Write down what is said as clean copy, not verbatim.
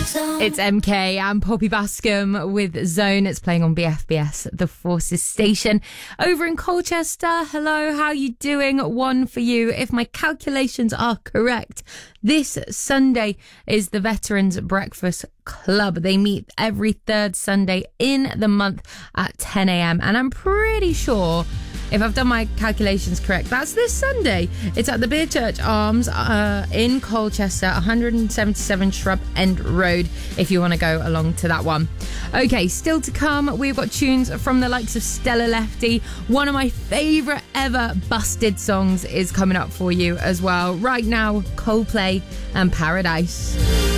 It's MK and Poppy Bascom with Zone. It's playing on BFBS, the Forces station. Over in Colchester, hello, how you doing? One for you. If my calculations are correct, this Sunday is the Veterans Breakfast Club. They meet every third Sunday in the month at 10 a.m. And I'm pretty sure, if I've done my calculations correct, that's this Sunday. It's at the Beer Church Arms in Colchester, 177 Shrub End Road, if you want to go along to that one. Okay, still to come, we've got tunes from the likes of Stella Lefty. One of my favourite ever Busted songs is coming up for you as well. Right now, Coldplay and Paradise.